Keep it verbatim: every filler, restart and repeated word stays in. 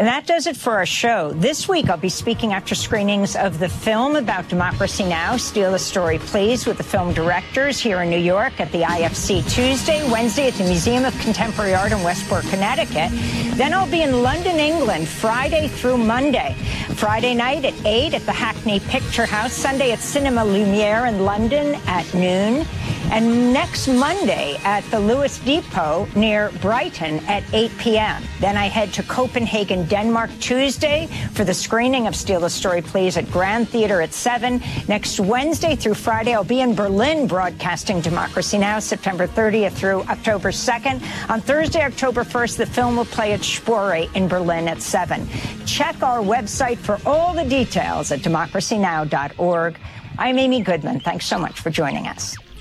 And that does it for our show. This week, I'll be speaking after screenings of the film about Democracy Now!, Steal a Story, Please, with the film directors here in New York at the I F C Tuesday, Wednesday at the Museum of Contemporary Art in Westport, Connecticut. Then I'll be in London, England, Friday through Monday. Friday night at eight at the Hackney Picture House, Sunday at Cinema Lumiere in London at noon, and next Monday at the Lewis Depot near Brighton at eight p.m. Then I head to Copenhagen, Denmark, Tuesday for the screening of Steal a Story, Please at Grand Theater at seven. Next Wednesday through Friday, I'll be in Berlin broadcasting Democracy Now! September thirtieth through October second. On Thursday, October first, the film will play at Spore in Berlin at seven. Check our website for all the details at democracy now dot org. I'm Amy Goodman. Thanks so much for joining us.